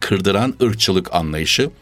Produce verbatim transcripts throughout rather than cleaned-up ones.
kırdıran ırkçılık anlayışı.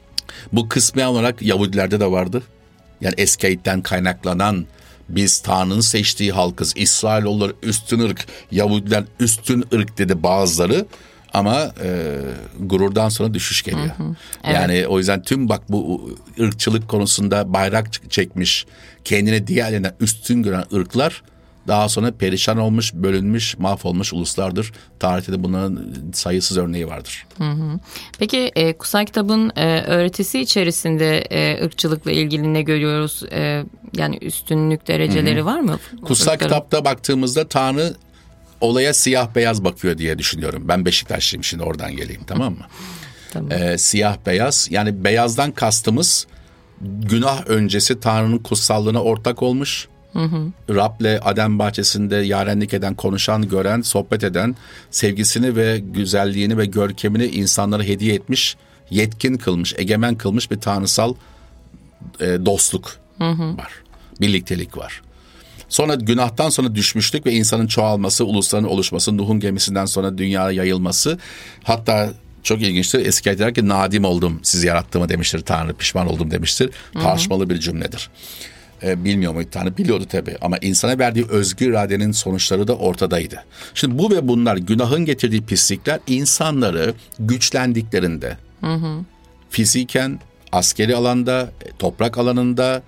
Bu kısmi olarak Yahudilerde de vardı. Yani Eskait'ten kaynaklanan biz Tanrı'nın seçtiği halkız, İsrailoğulları üstün ırk, Yahudiler üstün ırk dedi bazıları. Ama e, gururdan sonra düşüş geliyor. Hı hı, evet. Yani o yüzden tüm bak bu ırkçılık konusunda bayrak çekmiş, kendini diğerlerinden üstün gören ırklar daha sonra perişan olmuş, bölünmüş, mahvolmuş uluslardır. Tarihte de bunların sayısız örneği vardır. Hı hı. Peki e, kutsal kitabın e, öğretisi içerisinde e, ırkçılıkla ilgili ne görüyoruz? E, yani üstünlük dereceleri hı hı. var mı? Kutsal kitapta baktığımızda Tanrı olaya siyah beyaz bakıyor diye düşünüyorum. Ben Beşiktaşlıyım, şimdi oradan geleyim, tamam mı? Tamam. Ee, siyah beyaz, yani beyazdan kastımız günah öncesi Tanrı'nın kutsallığına ortak olmuş. Hı hı. Rab'le Adem bahçesinde yarenlik eden, konuşan, gören, sohbet eden, sevgisini ve güzelliğini ve görkemini insanlara hediye etmiş, yetkin kılmış, egemen kılmış bir tanrısal e, dostluk hı hı. var. Birliktelik var. Sonra günahtan sonra düşmüşlük ve insanın çoğalması, ulusların oluşması, Nuh'un gemisinden sonra dünyaya yayılması. Hatta çok ilginçtir. Eski der ki nadim oldum sizi yarattığımı demiştir Tanrı, pişman oldum demiştir. Tartışmalı bir cümledir. Ee, bilmiyor muydu Tanrı? Biliyordu tabii. Ama insana verdiği özgür iradenin sonuçları da ortadaydı. Şimdi bu ve bunlar, günahın getirdiği pislikler insanları güçlendiklerinde hı hı. fiziken, askeri alanda, toprak alanında,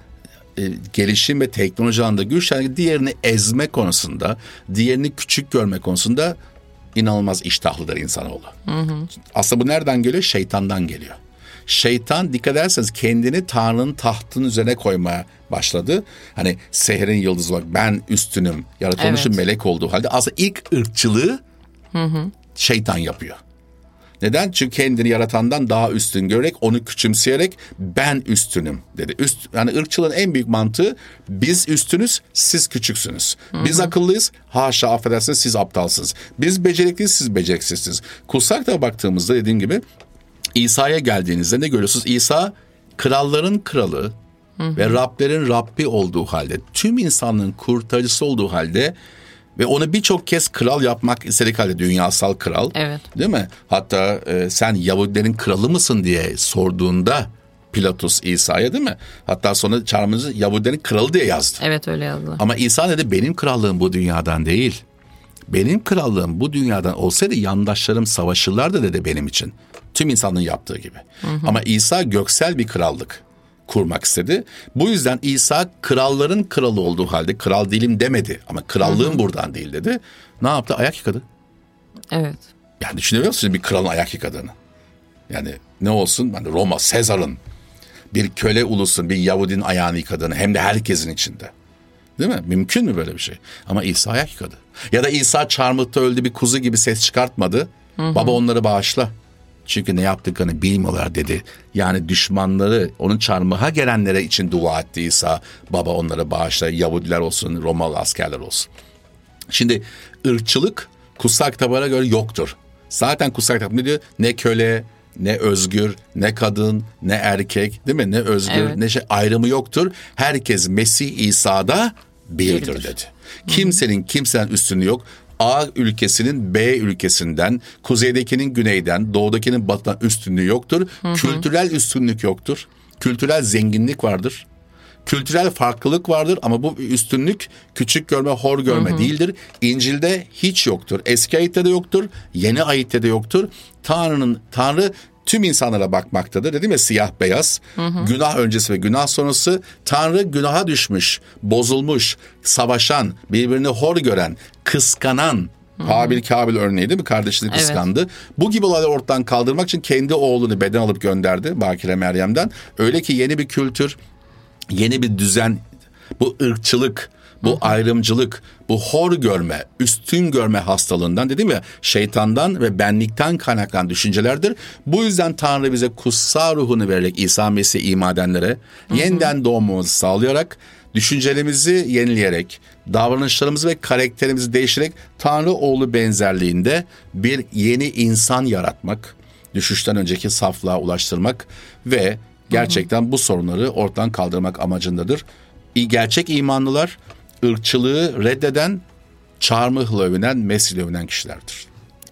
gelişim ve teknoloji alanında güçlendik, diğerini ezme konusunda, diğerini küçük görme konusunda inanılmaz iştahlıdır insanoğlu. Hı hı. Aslında bu nereden geliyor? Şeytandan geliyor. Şeytan, dikkat ederseniz, kendini Tanrı'nın tahtının üzerine koymaya başladı. Hani sehrin yıldızı olarak ben üstünüm, yaratılmışım evet. melek olduğu halde aslında ilk ırkçılığı hı hı. şeytan yapıyor. Neden? Çünkü kendini yaratandan daha üstün görerek, onu küçümseyerek ben üstünüm dedi. Üst, yani ırkçılığın en büyük mantığı biz üstünüz, siz küçüksünüz. Hı-hı. Biz akıllıyız, haşa affedersiniz siz aptalsınız. Biz becerikliyiz, siz beceriksizsiniz. Kutsal kitaba baktığımızda dediğim gibi İsa'ya geldiğinizde ne görüyorsunuz? İsa kralların kralı Hı-hı. ve Rablerin Rabbi olduğu halde, tüm insanlığın kurtarıcısı olduğu halde ve onu birçok kez kral yapmak istedik halde, dünyasal kral. Evet. Değil mi? Hatta e, sen Yahudilerin kralı mısın diye sorduğunda Pilatus İsa'ya, değil mi? Hatta sonra çarmıhınızı Yahudilerin kralı diye yazdı. Evet, öyle yazdı. Ama İsa dedi benim krallığım bu dünyadan değil. Benim krallığım bu dünyadan olsaydı yandaşlarım savaşırlardı dedi benim için. Tüm insanlığın yaptığı gibi. Hı hı. Ama İsa göksel bir krallık kurmak istedi. Bu yüzden İsa kralların kralı olduğu halde kral değilim demedi. Ama krallığım hı hı. buradan değil dedi. Ne yaptı? Ayak yıkadı. Evet. Yani düşünebiliyor musunuz bir kralın ayak yıkadığını? Yani ne olsun? Yani Roma, Sezar'ın, bir köle ulusun, bir Yahudinin ayağını yıkadığını, hem de herkesin içinde. Değil mi? Mümkün mü böyle bir şey? Ama İsa ayak yıkadı. Ya da İsa çarmıhta öldü, bir kuzu gibi ses çıkartmadı. Hı hı. Baba onları bağışla. Çünkü ne yaptıklarını bilmiyorlar dedi. Yani düşmanları, onun çarmıha gelenlere için dua etti İsa. Baba onları bağışla, Yahudiler olsun, Romalı askerler olsun. Şimdi ırkçılık kutsal kitaplara göre yoktur. Zaten kutsal kitap ne diyor? Ne köle, ne özgür, ne kadın, ne erkek, değil mi? Ne özgür, evet. ne şey, ayrımı yoktur. Herkes Mesih İsa'da birdir dedi. Hı-hı. Kimsenin kimseden üstünlüğü yok. A ülkesinin B ülkesinden, kuzeydekinin güneyden, doğudakinin batıdan üstünlüğü yoktur. Hı hı. Kültürel üstünlük yoktur. Kültürel zenginlik vardır. Kültürel farklılık vardır ama bu üstünlük küçük görme, hor görme hı hı. değildir. İncil'de hiç yoktur. Eski ayette de yoktur, yeni ayette de yoktur. Tanrı'nın Tanrı tüm insanlara bakmaktadır. Dedim ya, siyah beyaz, hı hı. günah öncesi ve günah sonrası. Tanrı günaha düşmüş, bozulmuş, savaşan, birbirini hor gören, kıskanan, Habil Kabil örneği değil mi? Kardeşini kıskandı. Evet. Bu gibi olayları ortadan kaldırmak için kendi oğlunu beden alıp gönderdi Bakire Meryem'den. Öyle ki yeni bir kültür, yeni bir düzen, bu ırkçılık, bu hı hı. ayrımcılık, bu hor görme, üstün görme hastalığından, dedim ya, şeytandan ve benlikten kaynaklanan düşüncelerdir. Bu yüzden Tanrı bize kutsal ruhunu vererek İsa Mesih'e iman edenlere hı hı. yeniden doğmamızı sağlayarak, düşüncelerimizi yenileyerek, davranışlarımızı ve karakterimizi değiştirerek Tanrı oğlu benzerliğinde bir yeni insan yaratmak, düşüşten önceki saflığa ulaştırmak ve gerçekten hı hı. bu sorunları ortadan kaldırmak amacındadır. Gerçek imanlılar ırkçılığı reddeden, çarmıhla övünen, Mesih'le övünen kişilerdir.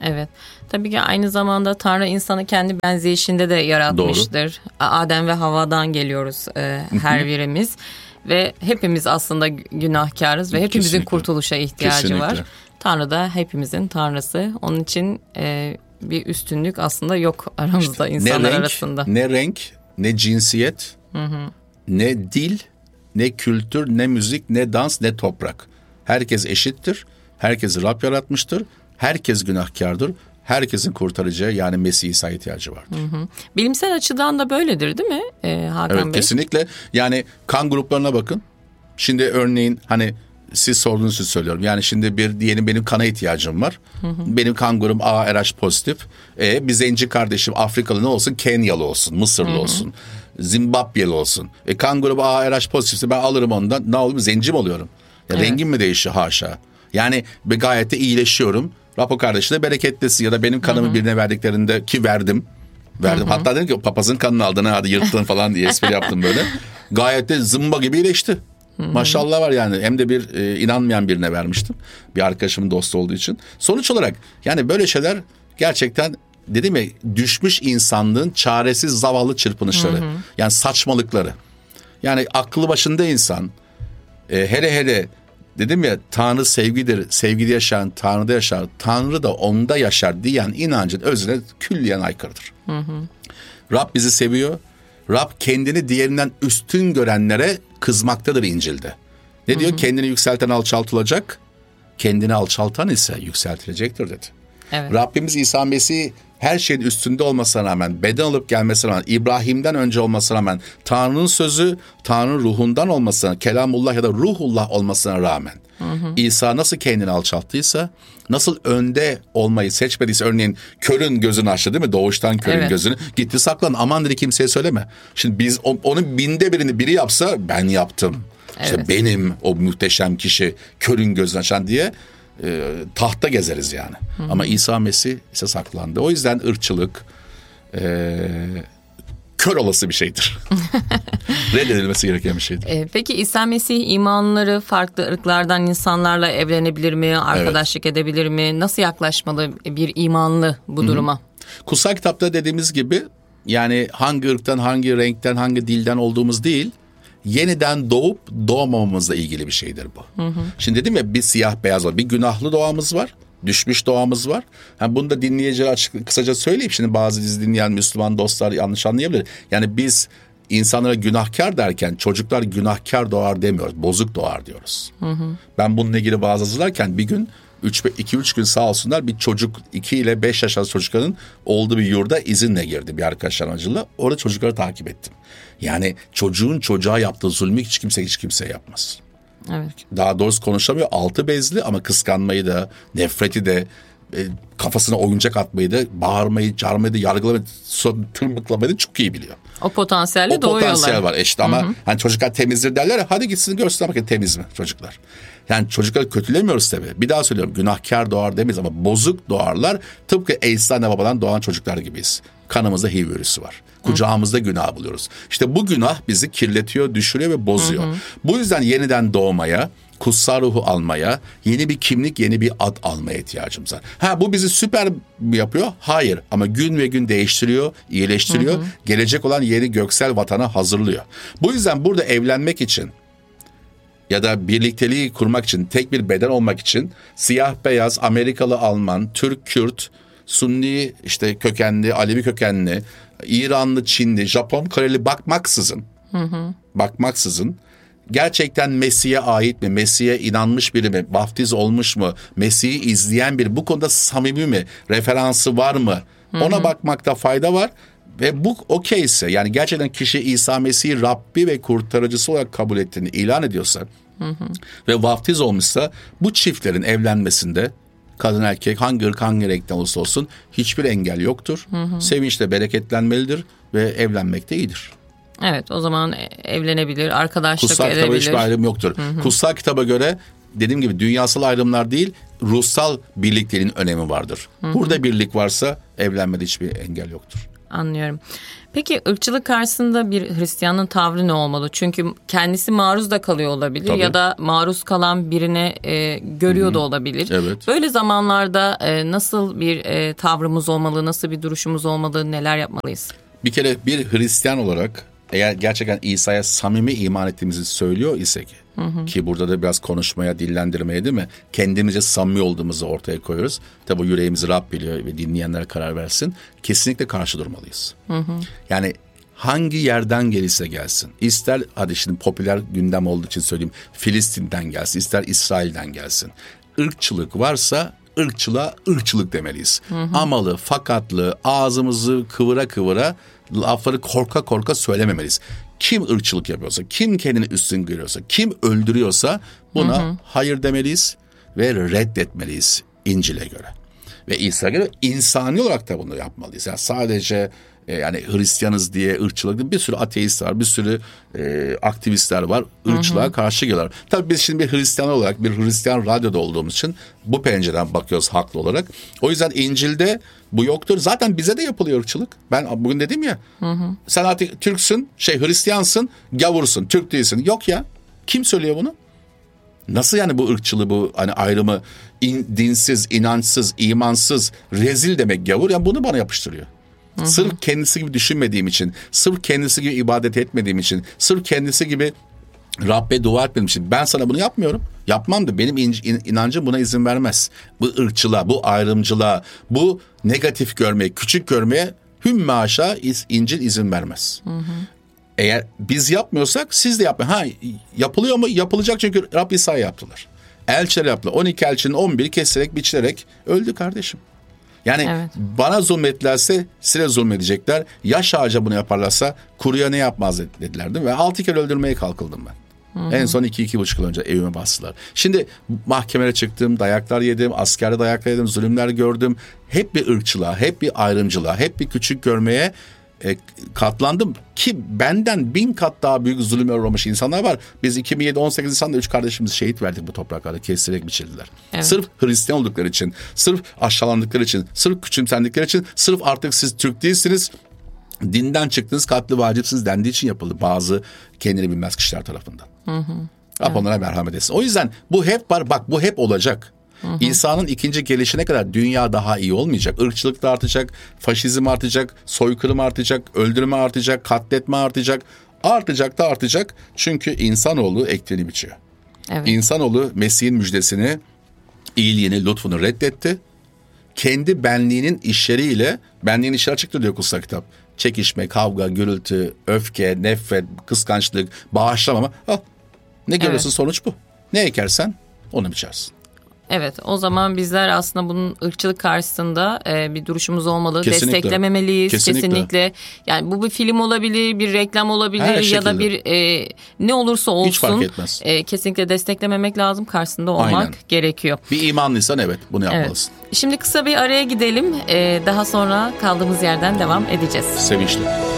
Evet. Tabii ki aynı zamanda Tanrı insanı kendi benzeyişinde de yaratmıştır. Doğru. Adem ve Havva'dan geliyoruz e, her birimiz. Ve hepimiz aslında günahkarız ve hepimizin Kesinlikle. kurtuluşa ihtiyacı Kesinlikle. var. Tanrı da hepimizin Tanrısı. Onun için e, bir üstünlük aslında yok aramızda, işte insanlar ne renk, arasında. Ne renk, ne cinsiyet, hı hı. ne dil, ne kültür, ne müzik, ne dans, ne toprak. Herkes eşittir. Herkesi Rab yaratmıştır. Herkes günahkardır. Herkesin kurtarıcı yani Mesih İsa'ya ihtiyacı vardır. Hı hı. Bilimsel açıdan da böyledir değil mi ee, Hakan evet, Bey? Kesinlikle. Yani kan gruplarına bakın. Şimdi örneğin hani siz sorduğunuz için söylüyorum. Yani şimdi bir diyelim benim kana ihtiyacım var. Hı hı. Benim kan grubum A R H pozitif. E, bir zenci kardeşim Afrikalı ne olsun? Kenyalı olsun, Mısırlı hı hı. olsun, Zimbabweli olsun. E, kan grubu A R H pozitifse ben alırım ondan. Ne olur? Zenci mi oluyorum? Ya, evet. Rengim mi değişiyor? Haşa. Yani gayet de iyileşiyorum. Rapo kardeşi de bereketlesin ya da benim kanımı Hı-hı. birine verdiklerinde ki verdim. Verdim. Hı-hı. Hatta dedim ki papazın kanını aldın hadi yırttın falan diye espri yaptım böyle. Gayet de zımba gibi iyileşti. Hı-hı. Maşallah var yani. Hem de bir e, inanmayan birine vermiştim. Bir arkadaşımın dostu olduğu için. Sonuç olarak yani böyle şeyler gerçekten dedim ya düşmüş insanlığın çaresiz zavallı çırpınışları. Hı-hı. Yani saçmalıkları. Yani aklı başında insan e, hele hele dedim ya Tanrı sevgidir, sevgide yaşayan Tanrı'da yaşar, Tanrı da onda yaşar diyen inancın özüne külliyen aykırıdır. Hı hı. Rab bizi seviyor. Rab kendini diğerinden üstün görenlere kızmaktadır İncil'de. Ne diyor? Hı hı. Kendini yükselten alçaltılacak, kendini alçaltan ise yükseltilecektir dedi. Evet. Rabbimiz İsa Mesih her şeyin üstünde olmasına rağmen, beden alıp gelmesine rağmen, İbrahim'den önce olmasına rağmen, Tanrı'nın sözü, Tanrı'nın ruhundan olmasına, Kelamullah ya da Ruhullah olmasına rağmen, hı hı. İsa nasıl kendini alçalttıysa, nasıl önde olmayı seçmediyse, örneğin körün gözünü açtı değil mi? Doğuştan körün evet. gözünü. Gitti saklan, aman dedi kimseye söyleme. Şimdi biz onun binde birini biri yapsa, ben yaptım. Evet. İşte benim o muhteşem kişi körün gözünü açan diye e, tahta gezeriz yani. Hı hı. Ama İsa Mesih ise saklandı. O yüzden ırkçılık e, kör olası bir şeydir. Reddedilmesi gereken bir şeydir. E, peki İsa Mesih imanları farklı ırklardan insanlarla evlenebilir mi? Arkadaşlık evet. edebilir mi? Nasıl yaklaşmalı bir imanlı bu duruma? Hı-hı. Kutsal kitapta dediğimiz gibi yani hangi ırktan, hangi renkten, hangi dilden olduğumuz değil, yeniden doğup doğmamamızla ilgili bir şeydir bu. Hı hı. Şimdi dedim ya bir siyah beyaz var. Bir günahlı doğamız var. Düşmüş doğamız var. Yani bunu da dinleyiciye açık, kısaca söyleyeyim. Şimdi bazı dizi dinleyen Müslüman dostlar yanlış anlayabilir. Yani biz insanlara günahkar derken çocuklar günahkar doğar demiyoruz. Bozuk doğar diyoruz. Hı hı. Ben bununla ilgili bazı hazırlarken bir gün iki üç gün sağ olsunlar bir çocuk iki ile beş yaş arası çocukların olduğu bir yurda izinle girdi bir arkadaşlar aracılığıyla. Orada çocukları takip ettim. Yani çocuğun çocuğa yaptığı zulmü hiç kimse hiç kimse yapmaz. Evet. Daha doğrusu konuşamıyor. Altı bezli ama kıskanmayı da, nefreti de, e, kafasına oyuncak atmayı da, bağırmayı, çağırmayı da, yargılamayı, tırmıklamayı da çok iyi biliyor. O potansiyelle doğuyorlar. O potansiyel var işte ama Hı-hı. hani çocuklar temizdir derler ya, hadi gitsin görsün bakın temiz mi çocuklar. Yani çocukları kötülemiyoruz tabii. Bir daha söylüyorum, günahkar doğar demeyiz ama bozuk doğarlar. Tıpkı İsa anne babadan doğan çocuklar gibiyiz. Kanımızda H I V virüsü var. Kucağımızda Hı. günah buluyoruz. İşte bu günah bizi kirletiyor, düşürüyor ve bozuyor. Hı hı. Bu yüzden yeniden doğmaya, kutsal ruhu almaya, yeni bir kimlik, yeni bir ad almaya ihtiyacımız var. Ha bu bizi süper mi yapıyor? Hayır. Ama gün ve gün değiştiriyor, iyileştiriyor. Hı hı. Gelecek olan yeni göksel vatana hazırlıyor. Bu yüzden burada evlenmek için ya da birlikteliği kurmak için, tek bir beden olmak için siyah beyaz, Amerikalı, Alman, Türk, Kürt, Sunni, işte kökenli, Alevi kökenli, İranlı, Çinli, Japon, Koreli bakmaksızın, hı hı. bakmaksızın gerçekten Mesih'e ait mi, Mesih'e inanmış biri mi, vaftiz olmuş mu, Mesih'i izleyen biri, bu konuda samimi mi, referansı var mı, hı hı. ona bakmakta fayda var. Ve bu okeyse, yani gerçekten kişi İsa Mesih'i Rabbi ve kurtarıcısı olarak kabul ettiğini ilan ediyorsa hı hı. ve vaftiz olmuşsa, bu çiftlerin evlenmesinde kadın erkek hangi ırk hangi renkten olursa olsun hiçbir engel yoktur. Hı hı. Sevinçle bereketlenmelidir ve evlenmekte iyidir. Evet, o zaman evlenebilir, arkadaşlık Kutsal edebilir. Kutsal kitaba hiçbir ayrım yoktur. Hı hı. Kutsal kitaba göre dediğim gibi dünyasal ayrımlar değil, ruhsal birlikteliğin önemi vardır. Hı hı. Burada birlik varsa evlenmede hiçbir engel yoktur. Anlıyorum. Peki ırkçılık karşısında bir Hristiyanın tavrı ne olmalı? Çünkü kendisi maruz da kalıyor olabilir. Tabii. Ya da maruz kalan birine e, görüyor Hı-hı. da olabilir. Evet. Böyle zamanlarda e, nasıl bir e, tavrımız olmalı, nasıl bir duruşumuz olmalı, neler yapmalıyız? Bir kere bir Hristiyan olarak eğer gerçekten İsa'ya samimi iman ettiğimizi söylüyor isek, hı hı. ki burada da biraz konuşmaya, dillendirmeye değil mi? Kendimizce samimi olduğumuzu ortaya koyuyoruz. Tabii bu yüreğimizi Rab biliyor ve dinleyenlere karar versin. Kesinlikle karşı durmalıyız. Hı hı. Yani hangi yerden gelirse gelsin. İster hadi şimdi popüler gündem olduğu için söyleyeyim. Filistin'den gelsin, ister İsrail'den gelsin. Irkçılık varsa ırkçılığa ırkçılık demeliyiz. Hı hı. Amalı, fakatlı, ağzımızı kıvıra kıvıra lafları korka korka söylememeliyiz. Kim ırkçılık yapıyorsa, kim kendini üstün görüyorsa, kim öldürüyorsa buna hı hı. hayır demeliyiz ve reddetmeliyiz İncil'e göre. Ve İsa'ya göre insani olarak da bunu yapmalıyız. Yani sadece e, yani Hristiyanız diye ırkçılık, bir sürü ateist var, bir sürü e, aktivistler var, ırkçılığa hı hı. karşı geliyorlar. Tabii biz şimdi bir Hristiyan olarak, bir Hristiyan radyoda olduğumuz için bu pencereden bakıyoruz haklı olarak. O yüzden İncil'de bu yoktur. Zaten bize de yapılıyor ırkçılık. Ben bugün dedim ya, hı hı. sen artık Türksün, şey Hristiyansın, gavursun, Türk değilsin. Yok ya, kim söylüyor bunu? Nasıl yani bu ırkçılığı, bu hani ayrımı, in, dinsiz, inançsız, imansız, rezil demek gavur? Yani bunu bana yapıştırıyor. Hı hı. Sırf kendisi gibi düşünmediğim için, sırf kendisi gibi ibadet etmediğim için, sırf kendisi gibi Rabbe dua etmediğim için ben sana bunu yapmıyorum. Yapmam da benim in, in, inancım buna izin vermez. Bu ırkçılığa, bu ayrımcılığa, bu negatif görmeye, küçük görmeye hümme aşağı İncil izin vermez. Hı hı. Eğer biz yapmıyorsak siz de yapmayın. Ha, yapılıyor mu? Yapılacak, çünkü Rab İsa yaptılar. Elçiler yaptılar. on iki elçinin on biri kesilerek, biçilerek öldü kardeşim. Yani evet. bana zulmetlerse size zulmedecekler. Yaş ağaca bunu yaparlarsa kuruya ne yapmaz dediler değil mi? Ve altı kere öldürmeye kalkıldım ben. Hı hı. En son iki, iki buçuk yıl önce evime bastılar. Şimdi mahkemelere çıktım, dayaklar yedim, askerde dayaklar yedim, zulümler gördüm. Hep bir ırkçılığa, hep bir ayrımcılığa, hep bir küçük görmeye E, katlandım ki benden bin kat daha büyük zulüme uğramış insanlar var. Biz iki bin yedi on sekiz Nisan'da üç kardeşimiz şehit verdik bu topraklarda, kesilerek biçildiler. Evet. Sırf Hristiyan oldukları için, sırf aşağılandıkları için, sırf küçümsendikleri için, sırf artık siz Türk değilsiniz, dinden çıktınız, katli vacipsiniz dendiği için yapıldı bazı kendini bilmez kişiler tarafından. Hı hı. Rab evet. onlara merhamet etsin. O yüzden bu hep var, bak bu hep olacak. Hı hı. İsa'nın ikinci gelişine kadar dünya daha iyi olmayacak. Irkçılık da artacak, faşizm artacak, soykırım artacak, öldürme artacak, katletme artacak. Artacak da artacak. Çünkü insanoğlu ektiğini biçiyor. Evet. İnsanoğlu Mesih'in müjdesini, iyiliğini, lütfunu reddetti. Kendi benliğinin işleriyle, benliğin işleri açıktır diyor kutsal kitap. Çekişme, kavga, gürültü, öfke, nefret, kıskançlık, bağışlamama. Al, ne görüyorsun evet. sonuç bu. Ne ekersen onu biçersin. Evet, o zaman bizler aslında bunun ırkçılık karşısında e, bir duruşumuz olmalı. Kesinlikle. Desteklememeliyiz. Kesinlikle. Kesinlikle. Yani bu bir film olabilir, bir reklam olabilir her ya şekilde. Da bir e, ne olursa olsun. Hiç fark etmez. E, kesinlikle desteklemememek lazım. Karşısında olmak Aynen. gerekiyor. Bir imanlıysan evet bunu yapmalısın. Evet. Şimdi kısa bir araya gidelim. E, daha sonra kaldığımız yerden devam edeceğiz. Sevinçli.